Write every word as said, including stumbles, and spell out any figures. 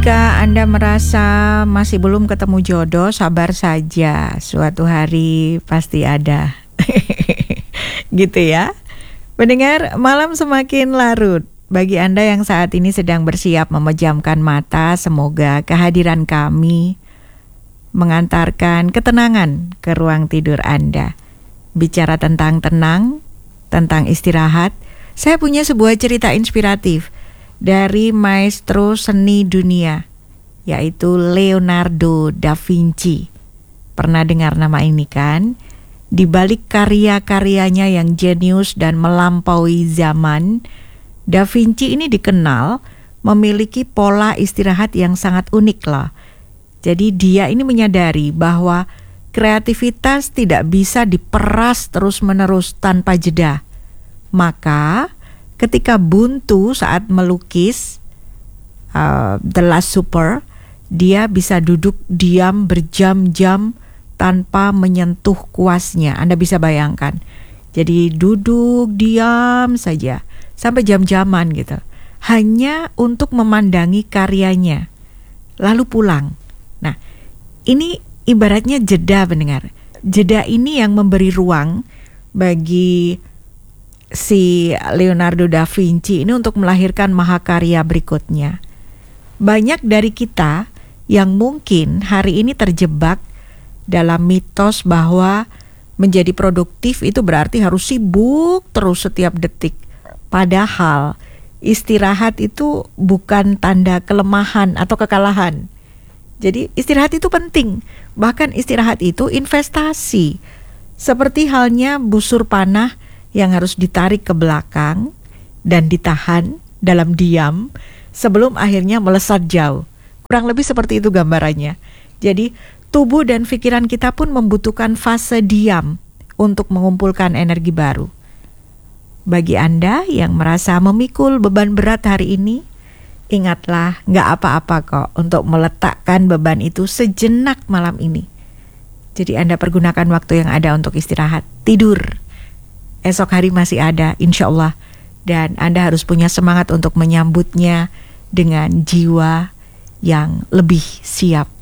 Jika Anda merasa masih belum ketemu jodoh, sabar saja. Suatu hari pasti ada. Gitu ya. Pendengar, malam semakin larut. Bagi Anda yang saat ini sedang bersiap memejamkan mata, semoga kehadiran kami mengantarkan ketenangan ke ruang tidur Anda. Bicara tentang tenang, tentang istirahat, saya punya sebuah cerita inspiratif dari maestro seni dunia, yaitu Leonardo da Vinci. Pernah dengar nama ini kan? Di balik karya-karyanya yang jenius dan melampaui zaman, Da Vinci ini dikenal memiliki pola istirahat yang sangat unik lah. Jadi dia ini menyadari bahwa kreativitas tidak bisa diperas terus-menerus tanpa jeda. Maka ketika buntu saat melukis uh, The Last Supper, dia bisa duduk diam berjam-jam tanpa menyentuh kuasnya. Anda bisa bayangkan. Jadi duduk diam saja sampai jam-jaman gitu, hanya untuk memandangi karyanya, lalu pulang. Nah, ini ibaratnya jeda, pendengar. Jeda ini yang memberi ruang bagi si Leonardo da Vinci ini untuk melahirkan mahakarya berikutnya. Banyak dari kita yang mungkin hari ini terjebak dalam mitos bahwa menjadi produktif itu berarti harus sibuk terus setiap detik. Padahal istirahat itu bukan tanda kelemahan atau kekalahan. Jadi istirahat itu penting. Bahkan istirahat itu investasi. Seperti halnya busur panah yang harus ditarik ke belakang dan ditahan dalam diam sebelum akhirnya melesat jauh. Kurang lebih seperti itu gambarannya. Jadi tubuh dan pikiran kita pun membutuhkan fase diam untuk mengumpulkan energi baru. Bagi Anda yang merasa memikul beban berat hari ini, ingatlah, gak apa-apa kok untuk meletakkan beban itu sejenak malam ini. Jadi Anda pergunakan waktu yang ada untuk istirahat, tidur. Esok hari masih ada, insya Allah. Dan Anda harus punya semangat untuk menyambutnya dengan jiwa yang lebih siap.